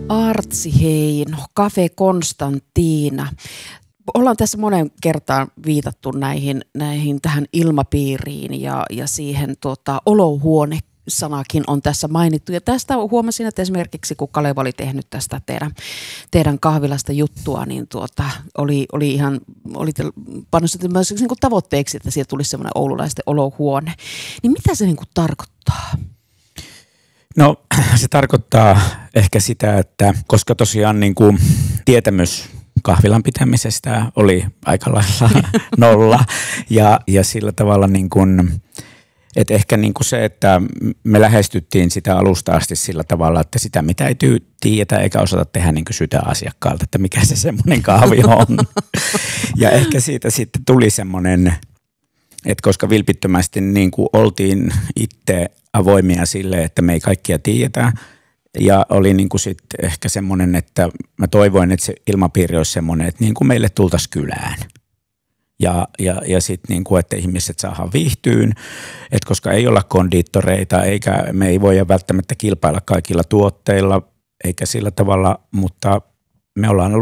Artsi Heino, Cafe Constantina. Ollaan tässä monen kertaan viitattu tähän ilmapiiriin ja siihen olohuone sanakin on tässä mainittu. Ja tästä huomasin, että esimerkiksi kun Kaleva oli tehnyt tästä teidän kahvilasta juttua, niin oli panostettu myös niin kuin tavoitteeksi, että siellä tulisi semmoinen oululaisten olohuone. Niin mitä se niin kuin tarkoittaa? No se tarkoittaa ehkä sitä, että koska tosiaan niin kuin tietämys kahvilan pitämisestä oli aika lailla nolla ja sillä tavalla niin kuin, että ehkä niin kuin se, että me lähestyttiin sitä alusta asti sillä tavalla, että sitä mitä ei tiedetä eikä osata tehdä, niin kysytään asiakkaalta, että mikä se semmoinen kahvi on. Ja ehkä siitä sitten tuli semmoinen, että koska vilpittömästi niin kuin oltiin itse avoimia sille, että me ei kaikkia tiedetä. Ja oli niin kuin sitten ehkä semmoinen, että mä toivoin, että se ilmapiiri olisi semmoinen, että niin kuin meille tultaisiin kylään. Ja sitten niin kuin, että ihmiset saadaan viihtyyn, että koska ei olla kondiittoreita, eikä me ei voida välttämättä kilpailla kaikilla tuotteilla, eikä sillä tavalla, mutta me ollaan ollut